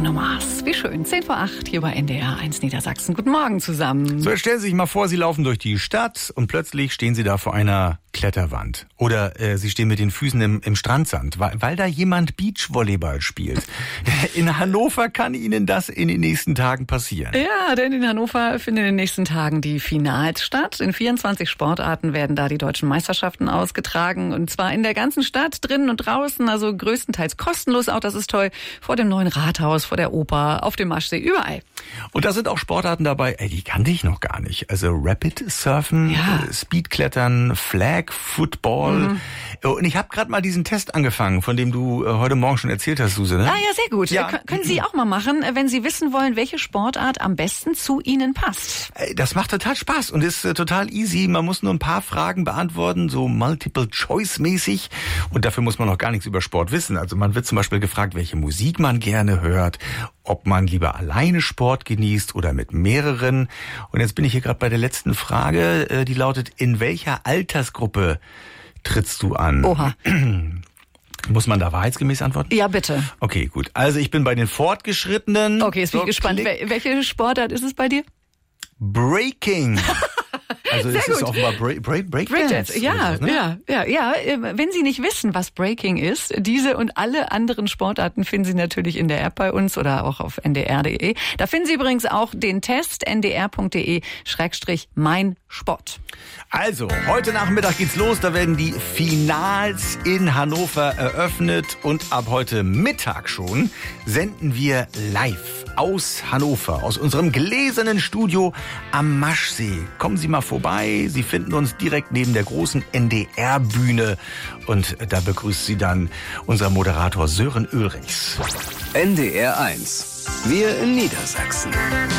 Bruno Mars. Wie schön. 7:10 hier bei NDR 1 Niedersachsen. Guten Morgen zusammen. So, jetzt stellen Sie sich mal vor, Sie laufen durch die Stadt und plötzlich stehen Sie da vor einer Kletterwand. Oder Sie stehen mit den Füßen im Strandsand, weil da jemand Beachvolleyball spielt. In Hannover kann Ihnen das in den nächsten Tagen passieren. Ja, denn in Hannover finden in den nächsten Tagen die Finals statt. In 24 Sportarten werden da die deutschen Meisterschaften ausgetragen. Und zwar in der ganzen Stadt, drinnen und draußen, also größtenteils kostenlos auch, das ist toll, vor dem neuen Rathaus, vor der Oper, auf dem Maschsee, überall. Und da sind auch Sportarten dabei, die kannte ich noch gar nicht. Also Rapid Surfen, ja. Speedklettern, Flag Football. Und ich habe gerade mal diesen Test angefangen, von dem du heute Morgen schon erzählt hast, Suse. Ne? Ah ja, sehr gut. Ja. Können Sie auch mal machen, wenn Sie wissen wollen, welche Sportart am besten zu Ihnen passt. Das macht total Spaß und ist total easy. Man muss nur ein paar Fragen beantworten, so Multiple-Choice-mäßig. Und dafür muss man noch gar nichts über Sport wissen. Also man wird zum Beispiel gefragt, welche Musik man gerne hört, ob man lieber alleine Sport genießt oder mit mehreren. Und jetzt bin ich hier gerade bei der letzten Frage, die lautet, in welcher Altersgruppe trittst du an? Oha. Muss man da wahrheitsgemäß antworten? Ja, bitte. Okay, gut. Also ich bin bei den Fortgeschrittenen. Okay, jetzt bin ich gespannt. Welche Sportart ist es bei dir? Breaking. Also Sehr ist es gut. offenbar Breakdance? Ja, oder so, ne? ja. Wenn Sie nicht wissen, was Breaking ist, diese und alle anderen Sportarten finden Sie natürlich in der App bei uns oder auch auf ndr.de. Da finden Sie übrigens auch den Test ndr.de/meinsport. Also, heute Nachmittag geht's los. Da werden die Finals in Hannover eröffnet. Und ab heute Mittag schon senden wir live aus Hannover, aus unserem gläsernen Studio am Maschsee. Kommen Sie mal vorbei. Sie finden uns direkt neben der großen NDR-Bühne. Und da begrüßt Sie dann unser Moderator Sören Ulrichs. NDR 1. Wir in Niedersachsen.